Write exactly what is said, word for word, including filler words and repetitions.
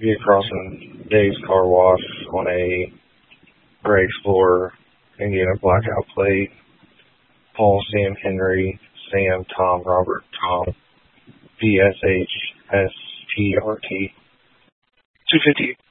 be crossing Dave's Car Wash on a Gray Explorer, Indiana Blackout plate. Paul, Sam, Henry, Sam, Tom, Robert, Tom, B S H S P R T. two fifty